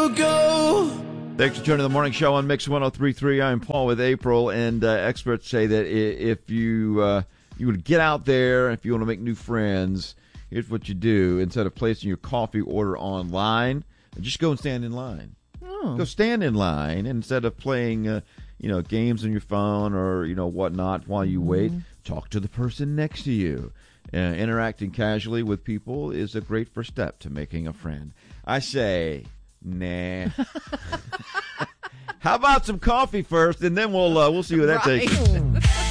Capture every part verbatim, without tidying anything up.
go, go. Thanks for tuning to the morning show on Mix one oh three point three. I'm Paul with April, and uh, experts say that if you uh, you would get out there, if you want to make new friends, here's what you do. Instead of placing your coffee order online, just go and stand in line. Oh. Go stand in line instead of playing, uh, you know, games on your phone or, you know, whatnot while you mm-hmm. wait. Talk to the person next to you. Uh, interacting casually with people is a great first step to making a friend. I say, nah. How about some coffee first, and then we'll uh, we'll see where that right. takes us.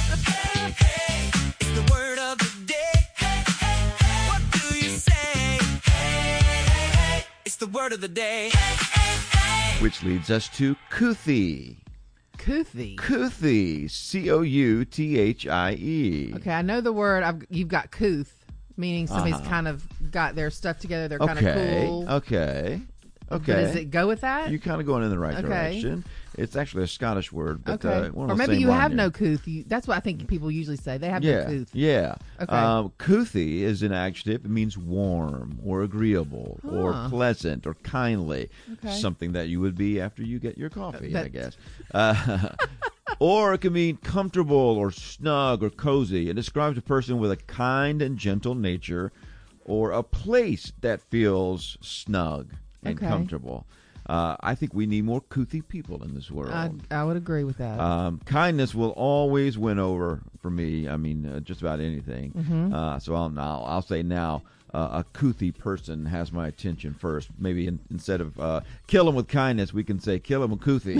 It's the word of the day. What do you say? It's the word of the day. Which leads us to Couthie. Couthie. Couthie. C O U T H I E. Okay, I know the word. I've, you've got couth, meaning somebody's uh-huh. kind of got their stuff together. They're okay. kind of cool. Okay. Okay. But does it go with that? You're kind of going in the right okay. direction. It's actually a Scottish word. But, okay. uh, one or of the maybe same you line have here. no couth. You, that's what I think people usually say. They have yeah, no couth. Yeah. Okay. Um, Couthie is an adjective. It means warm or agreeable huh. or pleasant or kindly. Okay. Something that you would be after you get your coffee, that, I guess. Uh, or it can mean comfortable or snug or cozy. It describes a person with a kind and gentle nature or a place that feels snug and okay. comfortable. Uh, I think we need more Couthie people in this world. I, I would agree with that. Um, kindness will always win over for me. I mean, uh, just about anything. Mm-hmm. Uh, so I'll now I'll say now uh, a Couthie person has my attention first. Maybe in, instead of uh, kill him with kindness, we can say kill him with Couthie.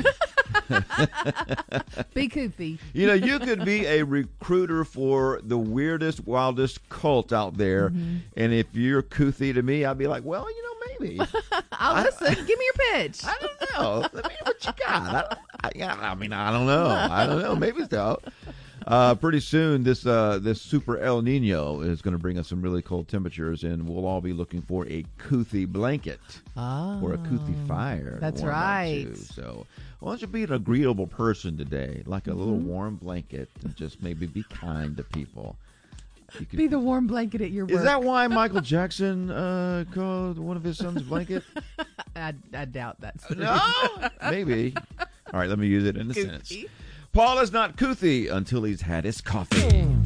Be Couthie. You know, you could be a recruiter for the weirdest, wildest cult out there, mm-hmm. and if you're Couthie to me, I'd be like, well, you know, maybe. I'll I, listen. Give me your pitch. I don't know. I mean, what you got? I, I, I mean, I don't know. I don't know. Maybe so. Uh, pretty soon, this uh, this super El Nino is going to bring us some really cold temperatures, and we'll all be looking for a Couthie blanket oh, or a Couthie fire. That's right. So why don't you be an agreeable person today, like a mm-hmm. little warm blanket, and just maybe be kind to people. You could be the warm blanket at your work. Is that why Michael Jackson uh, called one of his sons blanket? I, I doubt that's No, maybe. All right, let me use it in a Couthie. sentence. Paul is not Couthie until he's had his coffee.